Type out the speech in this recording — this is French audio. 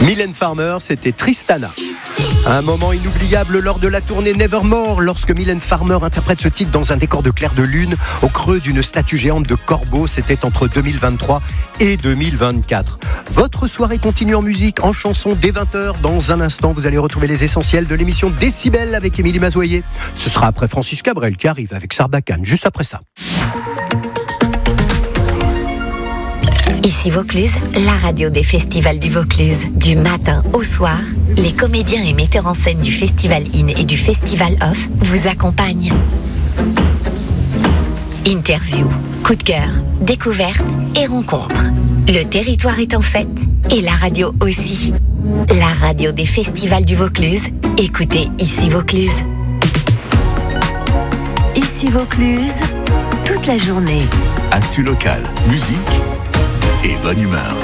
Mylène Farmer, c'était Tristana. Un moment inoubliable lors de la tournée Nevermore, lorsque Mylène Farmer interprète ce titre dans un décor de clair de lune, au creux d'une statue géante de corbeau. C'était entre 2023 et 2024. Votre soirée continue en musique, en chanson, dès 20h. Dans un instant, vous allez retrouver les essentiels de l'émission Décibel avec Émilie Mazoyer. Ce sera après Francis Cabrel qui arrive avec Sarbacane, juste après ça. Ici Vaucluse, la radio des festivals du Vaucluse. Du matin au soir, les comédiens et metteurs en scène du Festival In et du Festival Off vous accompagnent. Interviews, coups de cœur, découvertes et rencontres. Le territoire est en fête et la radio aussi. La radio des festivals du Vaucluse. Écoutez Ici Vaucluse. Ici Vaucluse, toute la journée. Actu local, musique et bonne humeur.